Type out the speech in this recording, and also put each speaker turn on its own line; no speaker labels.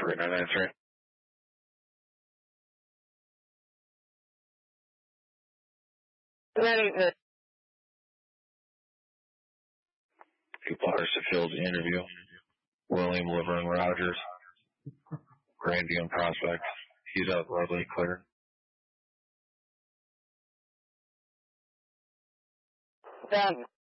3993. Two Pottersfield interview. William Laverne Rogers. Grandian Prospect. He's up, roadway clear.
Done.